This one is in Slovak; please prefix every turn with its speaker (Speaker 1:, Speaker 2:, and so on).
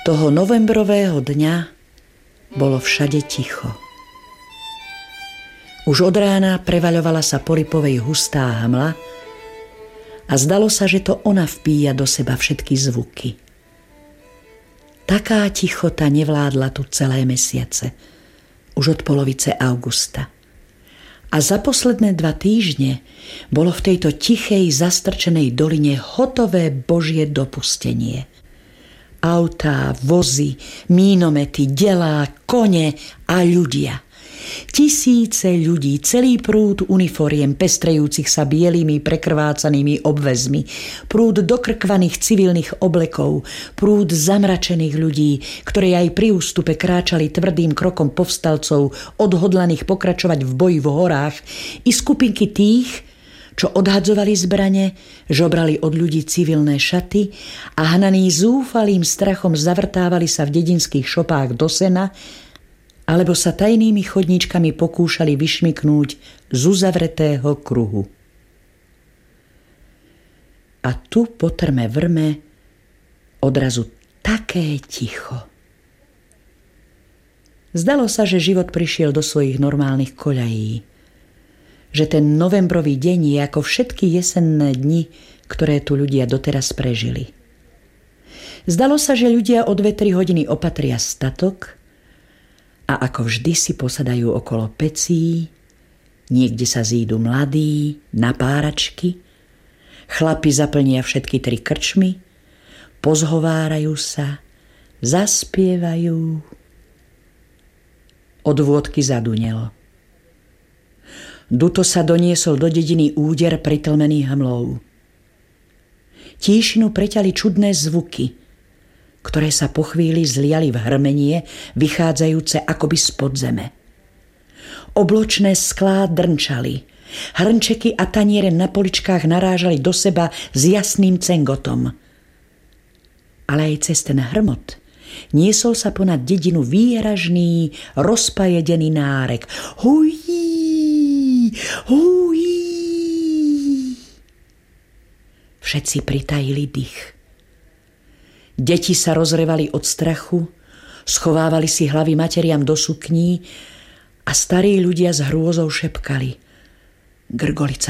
Speaker 1: Toho novembrového dňa bolo všade ticho. Už od rána prevaľovala sa po Lipovej hustá hmla a zdalo sa, že to ona vpíja do seba všetky zvuky. Taká tichota nevládla tu celé mesiace, už od polovice augusta. A za posledné 2 týždne bolo v tejto tichej, zastrčenej doline hotové Božie dopustenie. Autá, vozy, mínomety, delá, kone a ľudia. Tisíce ľudí, celý prúd uniforiem pestrejúcich sa bielými prekrvácanými obväzmi, prúd dokrkvaných civilných oblekov, prúd zamračených ľudí, ktorí aj pri ústupe kráčali tvrdým krokom povstalcov, odhodlaných pokračovať v boji v horách, i skupinky tých, čo odhadzovali zbrane, žobrali od ľudí civilné šaty a hnaní zúfalým strachom zavrtávali sa v dedinských šopách do sena, alebo sa tajnými chodníčkami pokúšali vyšmyknúť z uzavretého kruhu. A tu po trme vrme odrazu také ticho. Zdalo sa, že život prišiel do svojich normálnych koľají. Že ten novembrový deň je ako všetky jesenné dni, ktoré tu ľudia doteraz prežili. Zdalo sa, že ľudia o 2-3 hodiny opatria statok a ako vždy si posadajú okolo pecí, niekde sa zídu mladí, na páračky, chlapi zaplnia všetky 3 krčmy, pozhovárajú sa, zaspievajú. Od vôdky zadunelo. Duto sa doniesol do dediny úder pritlmený hmlou. Tíšinu preťali čudné zvuky, ktoré sa po chvíli zliali v hrmenie, vychádzajúce akoby z podzeme. Obločné sklá drnčali, hrnčeky a taniere na poličkách narážali do seba s jasným cengotom. Ale aj cez ten hrmot niesol sa ponad dedinu výražný, rozpajedený nárek. Hují, hují. Všetci pritajili dých. Deti sa rozrevali od strachu, schovávali si hlavy materiam do sukní a starí ľudia s hrôzou šepkali: Grgolica